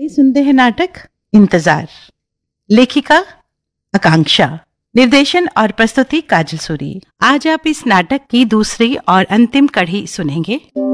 आइए सुनते हैं नाटक इंतजार। लेखिका आकांक्षा, निर्देशन और प्रस्तुति काजल सूरी। आज आप इस नाटक की दूसरी और अंतिम कड़ी सुनेंगे।